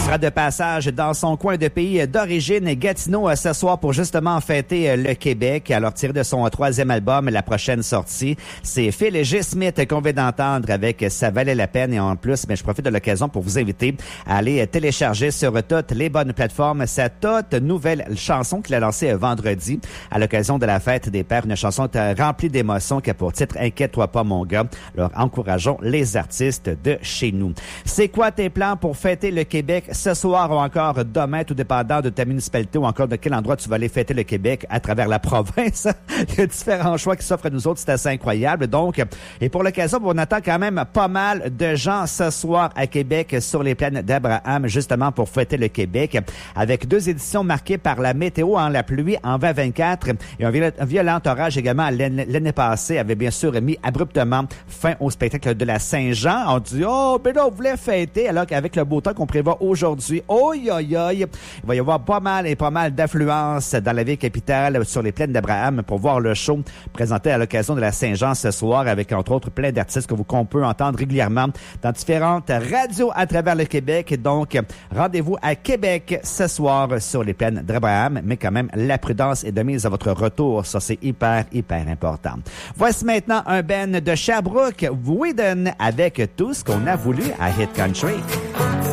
sera de passage dans son coin de pays d'origine, Gatineau, ce soir pour justement fêter le Québec. Alors, tiré de son troisième album, la prochaine sortie, c'est Phil G. Smith qu'on vient d'entendre avec Ça valait la peine. Et en plus, je profite de l'occasion pour vous inviter à aller télécharger sur toutes les bonnes plateformes sa toute nouvelle chanson qu'il a lancée vendredi à l'occasion de la fête des pères. Une chanson remplie d'émotions qui a pour titre Inquiète-toi pas, mon gars. Alors, encourageons les artistes de chez nous. C'est quoi tes plans pour fêter le Québec ce soir ou encore demain, tout dépendant de ta municipalité ou encore de quel endroit tu vas aller fêter le Québec à travers la province? Il y a différents choix qui s'offrent à nous autres, c'est assez incroyable. Donc, et pour l'occasion, on attend quand même pas mal de gens ce soir à Québec sur les plaines d'Abraham, justement pour fêter le Québec, avec 2 éditions marquées par la météo, la pluie en 2024 et un violent orage également l'année passée avait bien sûr mis abruptement fin au spectacle de la Saint-Jean. On dit, ben là, on voulait fêter, alors qu'avec le beau temps qu'on prévoit aujourd'hui, il va y avoir pas mal d'affluence dans la ville capitale sur les plaines d'Abraham pour voir le show présenté à l'occasion de la Saint-Jean ce soir avec entre autres plein d'artistes qu'on peut entendre régulièrement dans différentes radios à travers le Québec. Donc, rendez-vous à Québec ce soir sur les plaines d'Abraham, mais quand même, la prudence est de mise à votre retour. Ça, c'est hyper important. Voici maintenant un band de Sherbrooke, Whedon, avec tout ce qu'on a voulu à Hit Country.